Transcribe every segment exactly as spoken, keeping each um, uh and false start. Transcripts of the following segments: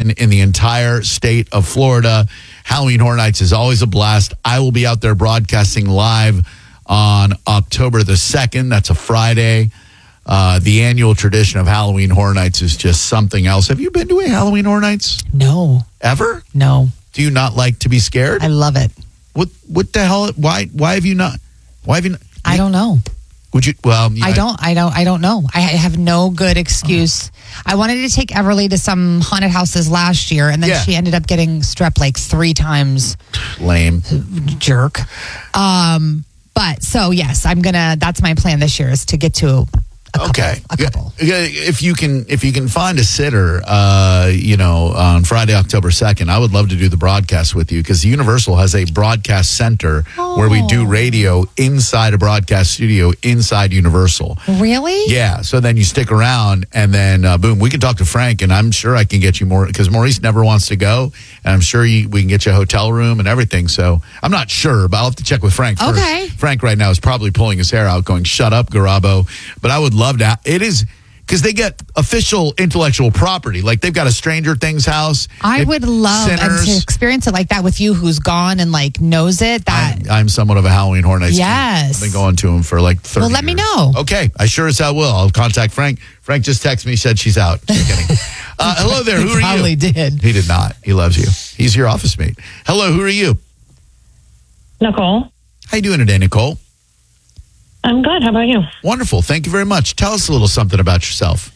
tradition in the entire state of Florida. Halloween Horror Nights is always a blast. I will be out there broadcasting live on October the second. That's a Friday. Uh, the annual tradition of Halloween Horror Nights is just something else. Have you been to a Halloween Horror Nights? No. Ever? No. Do you not like to be scared? I love it. What What the hell? Why Why have you not? Why have you not? I don't know. Would you? Well, yeah, I don't. I don't. I don't know. I have no good excuse. Oh. I wanted to take Everly to some haunted houses last year, and then Yeah. she ended up getting strep like three times. Lame jerk. Um, but so yes, I'm gonna. That's my plan this year is to get to. A couple, okay. A couple. If you can, if you can find a sitter, uh, you know, on Friday, October second, I would love to do the broadcast with you because Universal has a broadcast center oh. where we do radio inside a broadcast studio inside Universal. Really? Yeah. So then you stick around, and then uh, boom, we can talk to Frank, and I'm sure I can get you more because Maurice never wants to go, and I'm sure you, we can get you a hotel room and everything. So I'm not sure, but I'll have to check with Frank first. Okay. Frank right now is probably pulling his hair out, going, "Shut up, Garabo." But I would love to. It is because they get official intellectual property. Like they've got a Stranger Things house. I They've would love and Sinners. to experience it like that with you, who's gone and like knows it. That I'm, I'm somewhat of a Halloween Horror Nights. Yes. I've been going to him for like thirty Well, let me years. know. Okay, I sure as hell will. I'll contact Frank. Frank just texted me, said she's out. Just kidding. Uh, hello there. Who He are you? probably did. He did not. He loves you. He's your office mate. Hello. Who are you? Nicole. How you doing today, Nicole? I'm good. How about you? Wonderful. Thank you very much. Tell us a little something about yourself.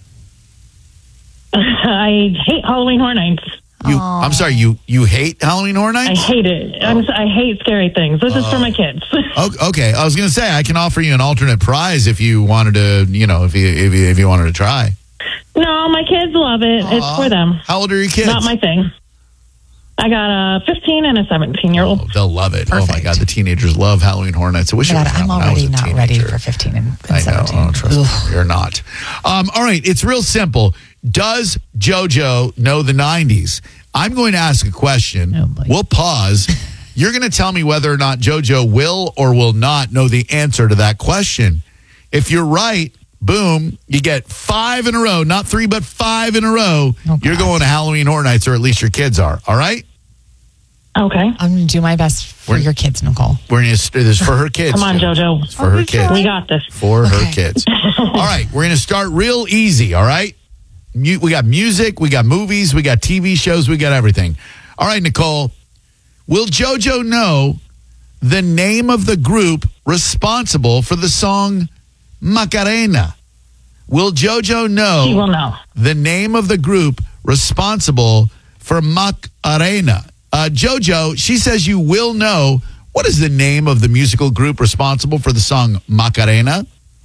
I hate Halloween Horror Nights. You, I'm sorry. You you hate Halloween Horror I Nights? hate it. I'm, I hate scary things. This is for my kids. Oh, okay. I was going to say I can offer you an alternate prize if you wanted to. You know, if you if you, if you wanted to try. No, my kids love it. Aw. It's for them. How old are your kids? Not my thing. I got a fifteen and a seventeen-year-old. Oh, they'll love it. Perfect. Oh my God, the teenagers love Halloween Horror Nights. I wish Oh my it God, was I'm around when I was already a not ready teenager. for fifteen and, and I know. seventeen. Oh, trust me, Ugh. you're not. Um, all right, it's real simple. Does JoJo know the nineties? I'm going to ask a question. Oh, boy. We'll pause. You're going to tell me whether or not JoJo will or will not know the answer to that question. If you're right, boom, you get five in a row. Not three, but five in a row. Oh, you're God. going to Halloween Horror Nights, or at least your kids are. All right? Okay. I'm going to do my best for We're- your kids, Nicole. We're going to this is for her kids. Come on, JoJo. It's for her kids. We got this. For her Okay. kids. All right, we're going to start real easy, all right? Mu- we got music, we got movies, we got T V shows, we got everything. All right, Nicole, will JoJo know the name of the group responsible for the song Macarena? Will JoJo know She will know. the name of the group responsible for Macarena? Uh, JoJo, she says you will know. What is the name of the musical group responsible for the song Macarena?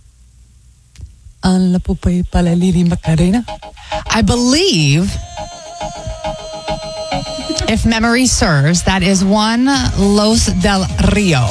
I believe, if memory serves, that is Juan Los del Rio.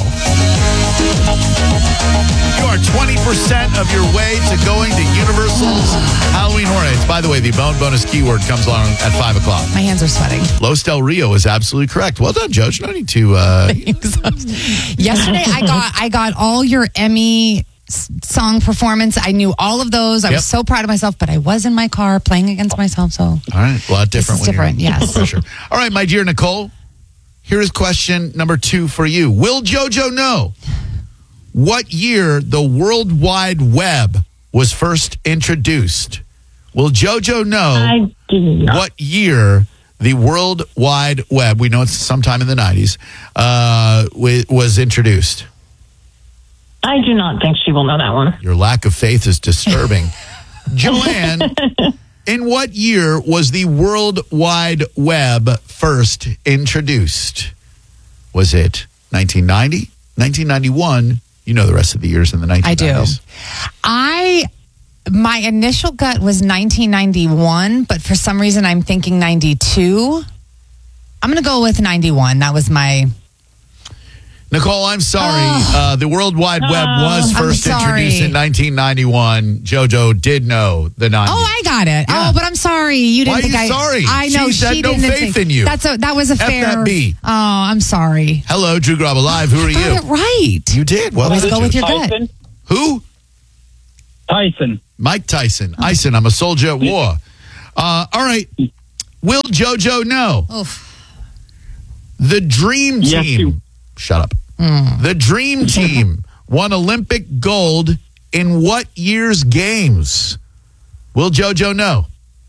You are twenty percent of your way to going to Universal's Halloween Horror Nights. By the way, the bone bonus keyword comes along at five o'clock. My hands are sweating. Los Del Rio is absolutely correct. Well done, Judge. No need to... Uh, Yesterday, I got I got all your Emmy s- song performance. I knew all of those. I Yep. was so proud of myself, but I was in my car playing against myself. So all right, a lot different. This is when different, you're under yes. pressure. All right, my dear Nicole, here is question number two for you. Will JoJo know what year the World Wide Web was first introduced? Will JoJo know I do not. what year the World Wide Web, we know it's sometime in the nineties, uh, wa- was introduced? I do not think she will know that one. Your lack of faith is disturbing. Joanne, in what year was the World Wide Web first introduced? Was it nineteen ninety, nineteen ninety-one? You know the rest of the years in the nineteen nineties. I do. I my initial gut was nineteen ninety-one, but for some reason I'm thinking ninety-two. I'm going to go with ninety-one. That was my. Nicole, I'm sorry. Oh. Uh, the World Wide Web was I'm first sorry. introduced in nineteen ninety-one. JoJo did know the nineties. Oh, I got it. Yeah. Oh, but I'm sorry. You didn't Why are think you I. sorry? I know She said no didn't faith think- in you. That's a that was a F fair. that B. Oh, I'm sorry. Hello, Drew Graba Live. Who are Got you? it right. You did. Well, Always did go you? with your gut. Tyson. Who? Tyson. Mike Tyson. Ison, I'm a soldier at war. Uh, all right. Will JoJo know? Oof. The Dream Yes, Team. you- Shut up. The Dream Team won Olympic gold in what year's games? Will JoJo know?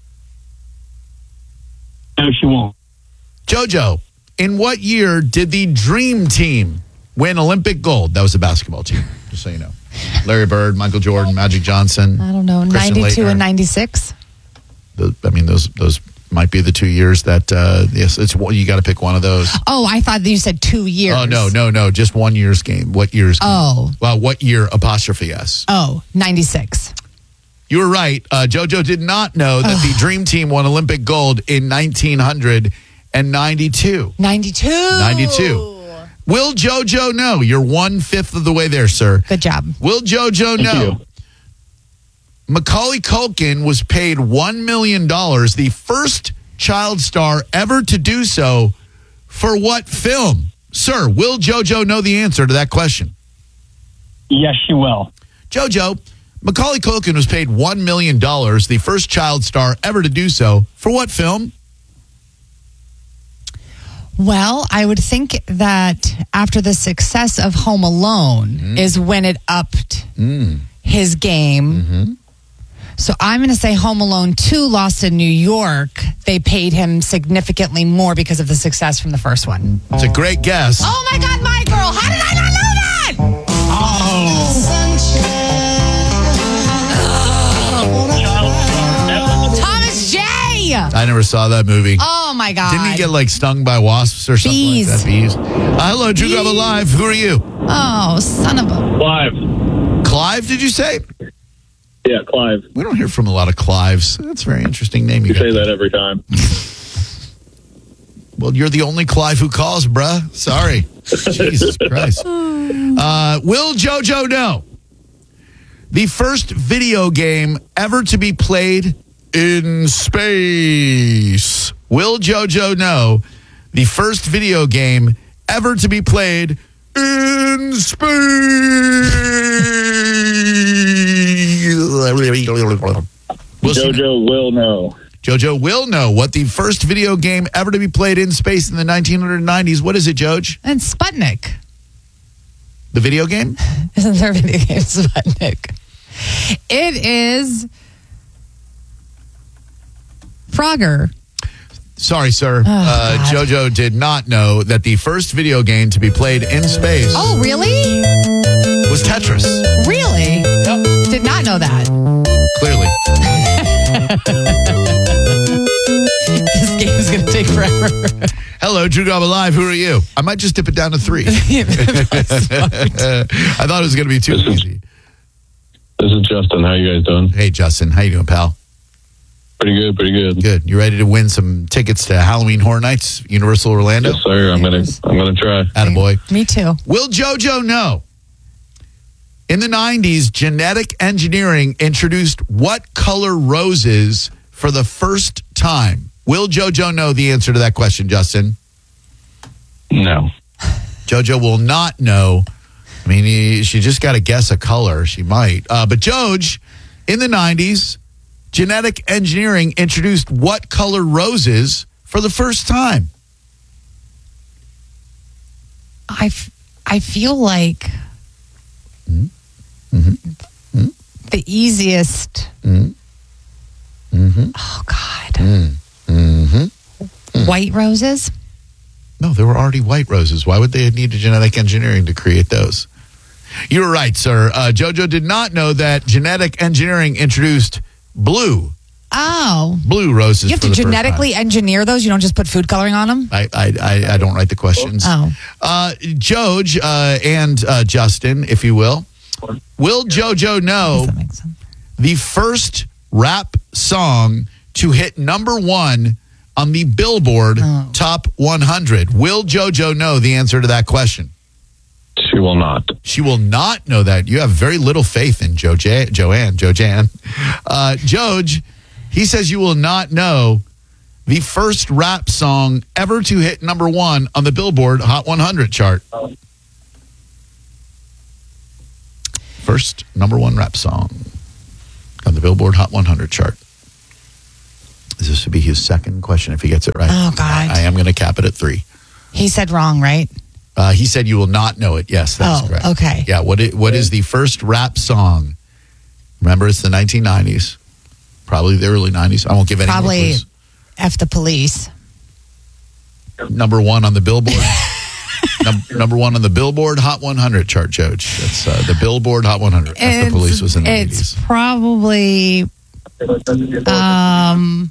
No, she won't. JoJo, in what year did the Dream Team win Olympic gold? That was a basketball team, just so you know. Larry Bird, Michael Jordan, Magic Johnson. I don't know. Christian ninety-two Laettner. and ninety-six. The- I mean, those those might be the two years that, uh, yes, it's one- you got to pick one of those. Oh, I thought that you said two years. Oh, no, no, no, just one year's game. What year's game? Oh. Well, what year apostrophe S? Oh, ninety-six. You were right. Uh, JoJo did not know that the Dream Team won Olympic gold in nineteen ninety-two. ninety-two. ninety-two. Will JoJo know? You're one-fifth of the way there, sir. Good job. Will JoJo Thank know? you. Macaulay Culkin was paid one million dollars, the first child star ever to do so, for what film? Sir, will JoJo know the answer to that question? Yes, she will. JoJo, Macaulay Culkin was paid one million dollars, the first child star ever to do so, for what film? Well, I would think that after the success of Home Alone is when it upped his game. So I'm going to say Home Alone two, Lost in New York. They paid him significantly more because of the success from the first one. It's a great guess. Oh my God, my girl. How did I not know that? Thomas J. I never saw that movie. Oh my God. Didn't he get like stung by wasps or something Bees. like that? Bees. Uh, hello, Drew Grub Live. Who are you? Oh, son of a. Clive. Clive, did you say? Yeah, Clive. We don't hear from a lot of Clives. That's a very interesting name. You, You got say there. that every time. Well, you're the only Clive who calls, bruh. Sorry. Jesus Christ. Uh, will JoJo know the first video game ever to be played in space? Will JoJo know the first video game ever to be played in space? We'll see. JoJo will know. JoJo will know what the first video game ever to be played in space in the nineteen nineties. What is it, Joj? And Sputnik. The video game? Isn't there a video game Sputnik? It is Frogger. Sorry, sir. uh, God. JoJo did not know that the first video game to be played in space Oh, really? was Tetris. Really? Did not know that. Clearly. This game is going to take forever. Hello, Drew Gob Live. Who are you? I might just dip it down to three. I thought it was going to be too This is- easy. This is Justin. How you guys doing? Hey, Justin. How you doing, pal? Pretty good, pretty good. Good. You ready to win some tickets to Halloween Horror Nights, Universal Orlando? Yes, sir. I'm gonna I'm gonna try. Attaboy. Me too. Will JoJo know? In the nineties, genetic engineering introduced what color roses for the first time? Will JoJo know the answer to that question, Justin? No. JoJo will not know. I mean, he, she just got to guess a color. She might. Uh, but Joj, in the nineties, genetic engineering introduced what color roses for the first time? I, f- I feel like Mm-hmm. the easiest. Mm-hmm. Oh, God. Mm-hmm. White roses? No, there were already white roses. Why would they need genetic engineering to create those? You were right, sir. Uh, JoJo did not know that genetic engineering introduced blue, Oh. blue roses. You have for to the first genetically time. engineer those? You don't just put food coloring on them? I, I, I, I don't write the questions. Oh. Uh, Joj uh, and uh, Justin, if you will, will JoJo know That makes sense. the first rap song to hit number one on the Billboard Oh. Top one hundred? Will JoJo know the answer to that question? She will not. She will not know that. You have very little faith in Jo J- Joanne, Jojan. Uh, Joj, he says you will not know the first rap song ever to hit number one on the Billboard Hot one hundred chart. First number one rap song on the Billboard Hot one hundred chart. This would be his second question if he gets it right. Oh, God. I am going to cap it at three. He said wrong, right? Uh, he said you will not know it. Yes, that's Oh, correct. okay. Yeah, what is, what is the first rap song? Remember, it's the nineteen nineties. Probably the early nineties. I won't give any more Probably clues. F the police. Number one on the Billboard. Num- number one on the Billboard Hot one hundred chart, Joj. That's uh, the Billboard Hot one hundred. F the police was in the It's eighties. probably um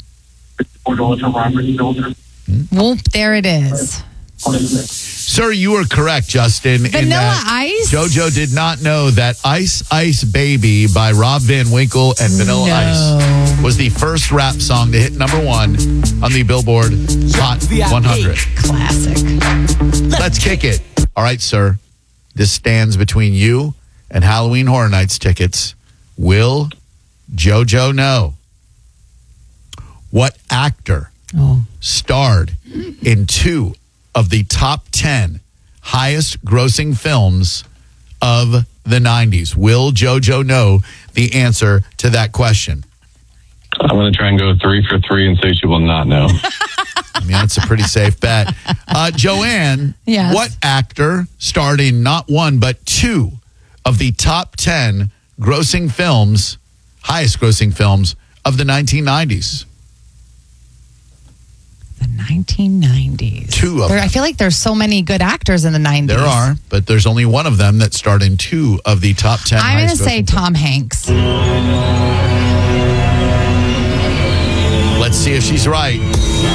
whoop, there it is. Sir, you are correct, Justin. in Vanilla that Ice? JoJo did not know that Ice Ice Baby by Rob Van Winkle and Vanilla No. Ice was the first rap song to hit number one on the Billboard Hot one hundred. Classic. Let's kick it. All right, sir. This stands between you and Halloween Horror Nights tickets. Will JoJo know what actor Oh. starred in two of the top ten highest grossing films of the nineties? Will JoJo know the answer to that question? I'm going to try and go three for three and say she will not know. I mean, that's a pretty safe bet. Uh, Joanne, Yes. what actor starred in not one, but two of the top ten grossing films, highest grossing films of the nineteen nineties? The nineteen nineties. Two of There, them. I feel like there's so many good actors in the nineties. There are, but there's only one of them that starred in two of the top ten I'm going to highest say grossing Tom Hanks. films. Let's see if she's right.